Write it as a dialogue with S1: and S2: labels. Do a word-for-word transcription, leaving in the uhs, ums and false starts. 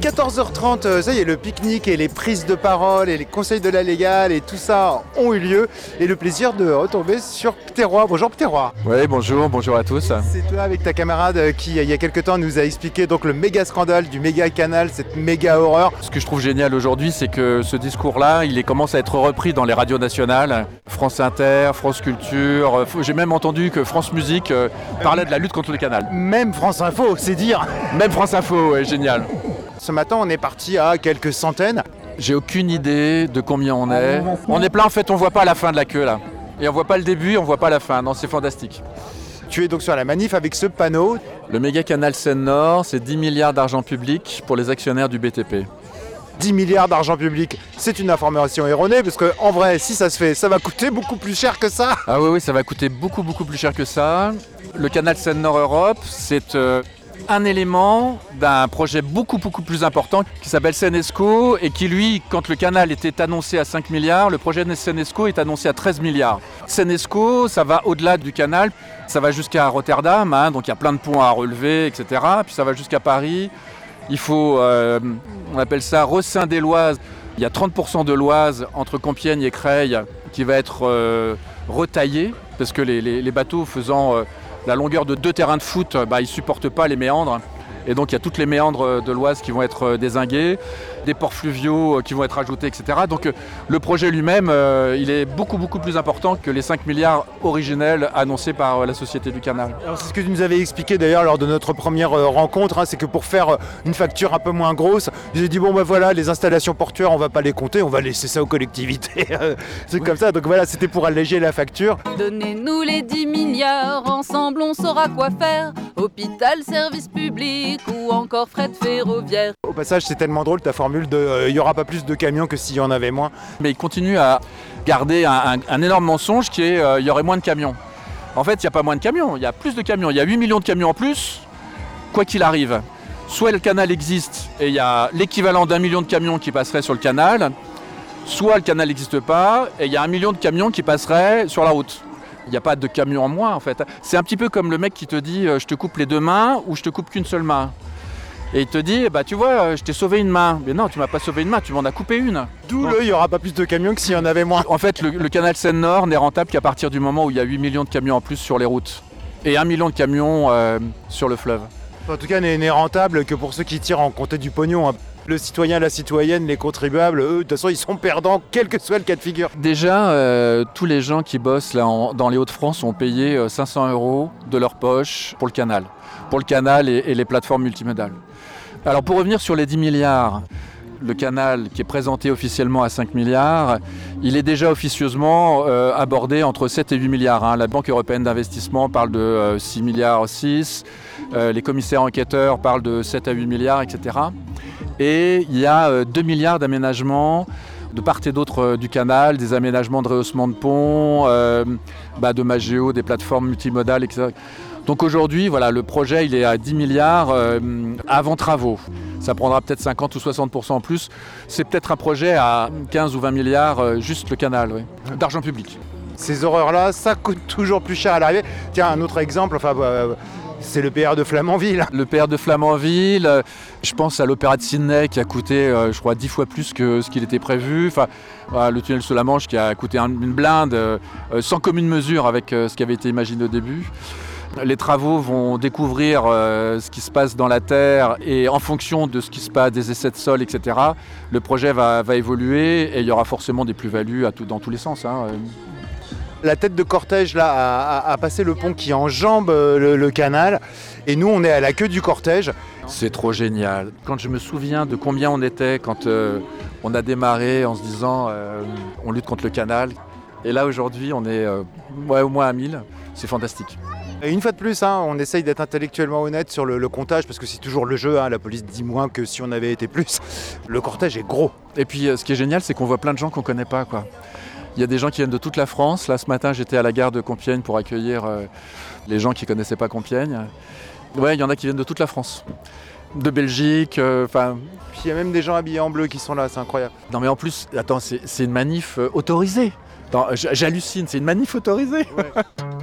S1: quatorze heures trente, euh, ça y est, le pique-nique et les prises de parole et les conseils de la légale et tout ça ont eu lieu. Et le plaisir de retomber sur Pterrois. Bonjour Pterrois.
S2: Oui, bonjour, bonjour à tous.
S1: C'est toi avec ta camarade qui, il y a quelques temps, nous a expliqué donc le méga scandale du méga canal, cette méga horreur.
S2: Ce que je trouve génial aujourd'hui, c'est que ce discours-là, il est- commence à être repris dans les radios nationales. France Inter, France Culture, euh, j'ai même entendu que France Musique euh, parlait de la lutte contre le canal.
S1: Même France Info, c'est dire.
S2: Même France Info, ouais, génial.
S1: Ce matin, on est parti à quelques centaines.
S2: J'ai aucune idée de combien on est. On est plein, en fait, on voit pas la fin de la queue là. Et on voit pas le début, on voit pas la fin. Non, c'est fantastique.
S1: Tu es donc sur la manif avec ce panneau.
S2: Le méga canal Seine-Nord, c'est dix milliards d'argent public pour les actionnaires du B T P.
S1: dix milliards d'argent public, c'est une information erronée parce qu'en vrai, si ça se fait, ça va coûter beaucoup plus cher que ça.
S2: Ah oui, oui, ça va coûter beaucoup, beaucoup plus cher que ça. Le canal Seine-Nord Europe, c'est euh, un élément d'un projet beaucoup, beaucoup plus important qui s'appelle Seine-Escaut et qui, lui, quand le canal était annoncé à cinq milliards, le projet de Seine-Escaut est annoncé à treize milliards. Seine-Escaut, ça va au-delà du canal, ça va jusqu'à Rotterdam, hein, donc il y a plein de ponts à relever, et cetera. Puis ça va jusqu'à Paris. Il faut, euh, on appelle ça, rescinder l'Oise. Il y a trente pour cent de l'Oise entre Compiègne et Creil qui va être euh, retaillé parce que les, les, les bateaux faisant euh, la longueur de deux terrains de foot, bah, ils ne supportent pas les méandres. Et donc il y a toutes les méandres de l'Oise qui vont être dézingués, des ports fluviaux qui vont être ajoutés, et cetera. Donc le projet lui-même, euh, il est beaucoup beaucoup plus important que les cinq milliards originels annoncés par la Société du Canal.
S1: Alors c'est ce que tu nous avais expliqué d'ailleurs lors de notre première euh, rencontre, hein, c'est que pour faire euh, une facture un peu moins grosse, j'ai dit bon ben voilà, les installations portuaires, on va pas les compter, on va laisser ça aux collectivités. C'est comme ça, donc voilà, c'était pour alléger la facture.
S3: Donnez-nous les dix milliards, ensemble on saura quoi faire. Hôpital, service public ou encore fret ferroviaire.
S1: Au passage, c'est tellement drôle ta formule de euh, il y aura pas plus de camions que s'il y en avait moins.
S2: Mais il continue à garder un, un, un énorme mensonge qui est euh, il y aurait moins de camions. En fait, il n'y a pas moins de camions, il y a plus de camions. Il y a huit millions de camions en plus, quoi qu'il arrive. Soit le canal existe et il y a l'équivalent d'un million de camions qui passeraient sur le canal, soit le canal n'existe pas et il y a un million de camions qui passeraient sur la route. Il n'y a pas de camion en moins en fait. C'est un petit peu comme le mec qui te dit euh, je te coupe les deux mains ou je te coupe qu'une seule main. Et il te dit bah tu vois euh, je t'ai sauvé une main. Mais non, tu m'as pas sauvé une main, tu m'en as coupé une.
S1: D'où
S2: Donc,
S1: le il y aura pas plus de camions que s'il y en avait moins.
S2: En fait le, le canal Seine-Nord n'est rentable qu'à partir du moment où il y a huit millions de camions en plus sur les routes. Et un million de camions euh, sur le fleuve.
S1: En tout cas, n'est n'est rentable que pour ceux qui tirent en compter du pognon. Hein. Le citoyen, la citoyenne, les contribuables, eux, de toute façon, ils sont perdants, quel que soit le cas de figure.
S2: Déjà, euh, tous les gens qui bossent là, en, dans les Hauts-de-France ont payé euh, cinq cents euros de leur poche pour le canal. Pour le canal et, et les plateformes multimodales. Alors pour revenir sur les dix milliards, le canal qui est présenté officiellement à cinq milliards, il est déjà officieusement euh, abordé entre sept et huit milliards. Hein. La Banque européenne d'investissement parle de euh, six milliards six, euh, les commissaires enquêteurs parlent de sept à huit milliards, et cetera. Et il y a euh, deux milliards d'aménagements de part et d'autre euh, du canal, des aménagements de rehaussement de ponts, euh, bah, de Magéo, des plateformes multimodales, et cetera. Donc aujourd'hui, voilà, le projet il est à dix milliards euh, avant travaux. Ça prendra peut-être cinquante ou soixante pour cent en plus. C'est peut-être un projet à quinze ou vingt milliards, euh, juste le canal, oui, d'argent public.
S1: Ces horreurs-là, ça coûte toujours plus cher à l'arrivée. Tiens, un autre exemple, enfin, euh, c'est le P R de Flamanville.
S2: Le P R de Flamanville, euh, je pense à l'opéra de Sydney qui a coûté, euh, je crois, dix fois plus que ce qu'il était prévu. Enfin, voilà, le tunnel sous la Manche qui a coûté un, une blinde, euh, sans commune mesure avec euh, ce qui avait été imaginé au début. Les travaux vont découvrir euh, ce qui se passe dans la terre et en fonction de ce qui se passe, des essais de sol, et cetera, le projet va, va évoluer et il y aura forcément des plus-values à tout, dans tous les sens. Hein.
S1: La tête de cortège là, a, a, a passé le pont qui enjambe le, le canal et nous on est à la queue du cortège.
S2: C'est trop génial. Quand je me souviens de combien on était quand euh, on a démarré en se disant euh, on lutte contre le canal et là aujourd'hui on est euh, ouais, au moins à mille, c'est fantastique.
S1: Et une fois de plus, hein, on essaye d'être intellectuellement honnête sur le, le comptage parce que c'est toujours le jeu, hein, la police dit moins que si on avait été plus. Le cortège est gros.
S2: Et puis ce qui est génial c'est qu'on voit plein de gens qu'on ne connaît pas, quoi. Il y a des gens qui viennent de toute la France. Là ce matin j'étais à la gare de Compiègne pour accueillir euh, les gens qui ne connaissaient pas Compiègne. Ouais, il y en a qui viennent de toute la France. De Belgique, enfin... Euh,
S1: Puis il y a même des gens habillés en bleu qui sont là, c'est incroyable.
S2: Non mais en plus, attends, c'est, c'est une manif euh, autorisée. Attends, j'hallucine, c'est une manif autorisée. Ouais.